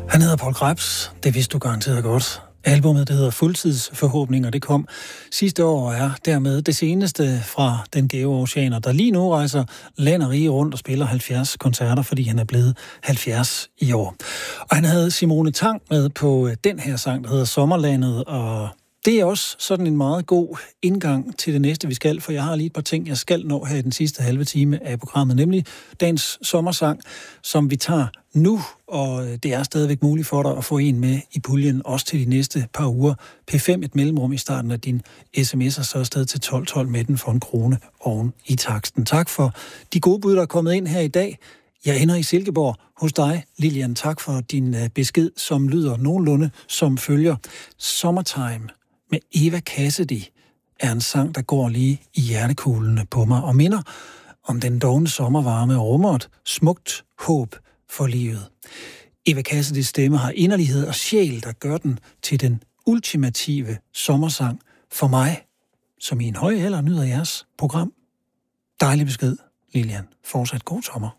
Han hedder Paul Krebs, det vidste du garanteret godt. Albummet, det hedder Fuldtidsforhåbninger, det kom sidste år og er dermed det seneste fra den gæve oceaner, der lige nu rejser land og rige rundt og spiller 70 koncerter, fordi han er blevet 70 i år. Og han havde Simone Tang med på den her sang, der hedder Sommerlandet, og det er også sådan en meget god indgang til det næste, vi skal, for jeg har lige et par ting, jeg skal nå her i den sidste halve time af programmet, nemlig dagens sommersang, som vi tager nu, og det er stadigvæk muligt for dig at få en med i puljen, også til de næste par uger. P5 et mellemrum i starten af din sms'er, så afsted til 1212 med den for en krone oven i taksten. Tak for de gode bud, der er kommet ind her i dag. Jeg ender i Silkeborg hos dig, Lilian. Tak for din besked, som lyder nogenlunde som følger. Summertime med Eva Cassidy er en sang, der går lige i hjertekuglene på mig og minder om den dovne sommervarme og rummer et smukt håb for livet. Eva Cassidys stemme har inderlighed og sjæl, der gør den til den ultimative sommersang for mig, som i en høj alder nyder jeres program. Dejlig besked, Lilian. Fortsat god sommer.